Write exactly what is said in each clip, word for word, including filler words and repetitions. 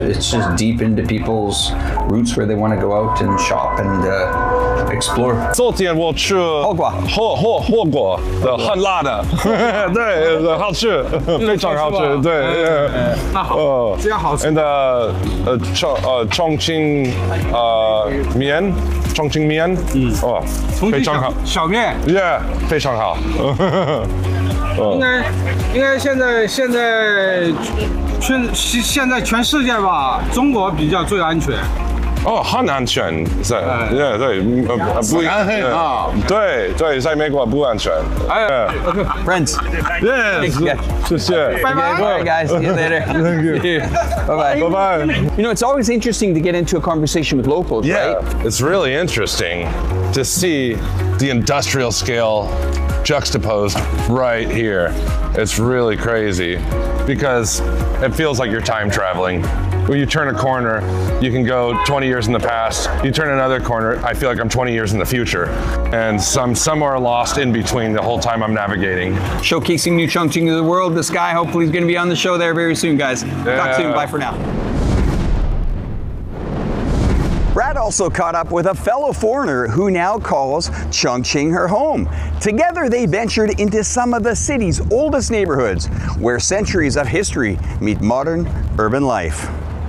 It's just deep into people's roots where they want to go out and shop and uh, explore. 昨天我吃火锅， 火火火锅的很辣的，对，好吃，非常好吃，对， 那好，这样好吃。 And 呃呃重呃重庆呃面，重庆面，嗯，哦，非常好， 小面 ，Yeah， 非常好。 应该应该现在现在全现现在全世界吧，中国比较最安全。 哦，很安全，在，对对，呃不安全啊， 对对，在美国不安全。 哎 Friends. Yeah， 谢谢。 拜拜。 All right, guys. See you later. Thank you. Bye bye. Bye bye. You know, it's always interesting to get into a conversation with locals, Yeah, right? it's really interesting to see the industrial scale juxtaposed right here. It's really crazy because it feels like you're time traveling. When you turn a corner, you can go twenty years in the past. You turn another corner, I feel like I'm twenty years in the future. And some somewhere lost in between the whole time I'm navigating. Showcasing New Chongqing to the world. This guy hopefully is going to be on the show there very soon, guys. Yeah. Talk soon. Bye for now. Brad also caught up with a fellow foreigner who now calls Chongqing her home. Together, they ventured into some of the city's oldest neighborhoods, where centuries of history meet modern urban life.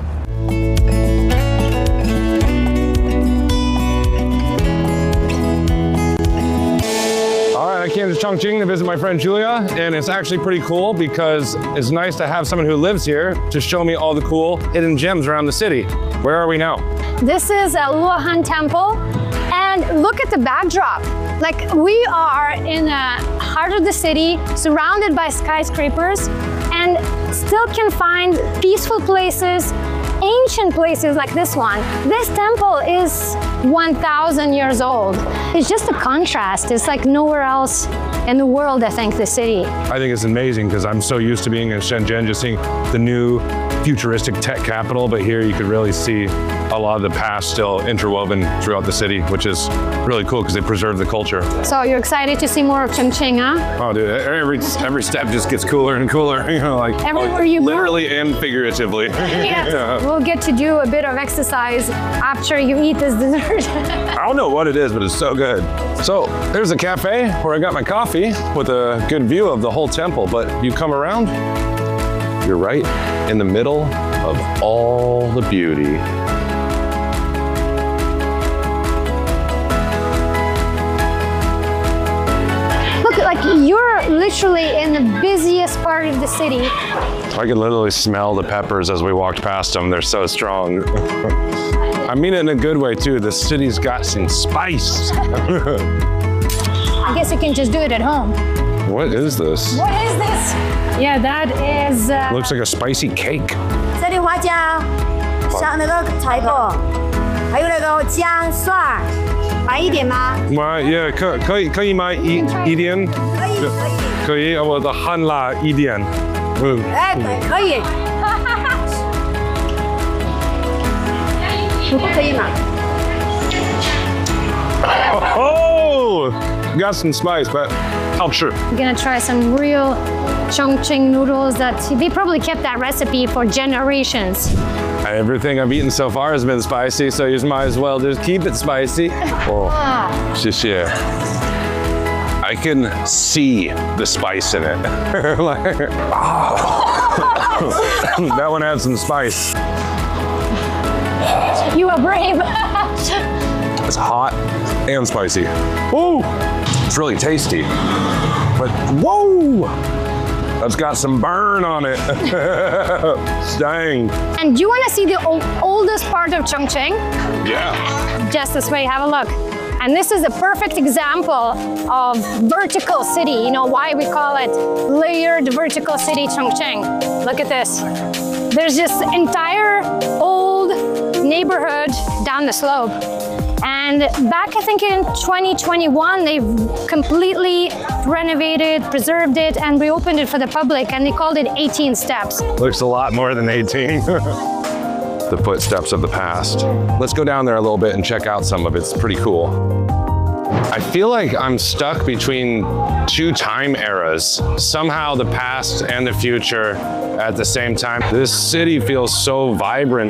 I came to Chongqing to visit my friend Julia, and it's actually pretty cool because it's nice to have someone who lives here to show me all the cool hidden gems around the city. Where are we now? This is a Luohan Temple, and look at the backdrop. Like, we are in the heart of the city, surrounded by skyscrapers, and still can find peaceful places, ancient places like this one. This temple is one thousand years old. It's just a contrast. It's like nowhere else in the world, I think, the city. I think it's amazing because I'm so used to being in Shenzhen, just seeing the new futuristic tech capital, but here you could really see a lot of the past still interwoven throughout the city, which is really cool because they preserve the culture. So you're excited to see more of Chongqing, huh? Oh, dude, every every step just gets cooler and cooler. You know, like everywhere you literally move. And figuratively. Yes. Yeah. We'll get to do a bit of exercise after you eat this dessert. I don't know what it is, but it's so good. So there's a cafe where I got my coffee with a good view of the whole temple, but you come around, you're right in the middle of all the beauty. Look, like you're literally in the busiest part of the city. I could literally smell the peppers as we walked past them. They're so strong. I mean it in a good way too. The city's got some spice. I guess you can just do it at home. What is this? What is this? Yeah, that is... Uh, Looks like a spicy cake. 这里花椒，像那个菜脯，还有那个姜蒜，买一点吗？ My, yeah, 可可以可以买一一点， 可以，可以。 可以，我的很辣一点。嗯。 哎，对，可以。不可以吗？ Oh, got some spice, but 好吃。 I'm gonna try some real Chongqing noodles that they probably kept that recipe for generations. Everything I've eaten so far has been spicy, so you might as well just keep it spicy. Oh, 谢谢。I can see the spice in it. Like, oh. That one had some spice. You are brave. It's hot and spicy. Woo! It's really tasty. But whoa! That's got some burn on it. Dang. And do you want to see the old, oldest part of Chongqing? Yeah. Just this way, have a look. And this is a perfect example of vertical city. You know why we call it layered vertical city Chongqing. Look at this. There's this entire old neighborhood down the slope. And back, I think in twenty twenty-one, they completely renovated, preserved it, and reopened it for the public, and they called it eighteen steps. Looks a lot more than eighteen. The footsteps of the past. Let's go down there a little bit and check out some of it. It's pretty cool. I feel like I'm stuck between two time eras. Somehow the past and the future at the same time. This city feels so vibrant